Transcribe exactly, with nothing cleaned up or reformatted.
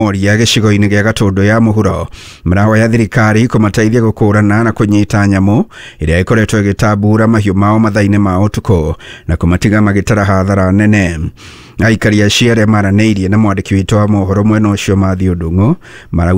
Moria gĩcigo-inĩ gĩa Gatũndũ ya mũhuro marahoya thirikari kũmateithia gũkũrana na kũnyita nyamũ ĩrĩa ĩkoretwo ĩgĩtambura mahiũ mao mathaa-inĩ ma ũtukũ na kũmatiga magĩtara hathara nene. Aikari acio arĩa maranĩirie na mwandĩki witũ wa mohoro mwena ũcio Mathiũ Ndung'u